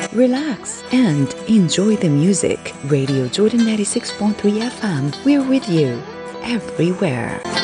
relax, and enjoy the music. Radio Jordan 96.3 FM. We're with you everywhere.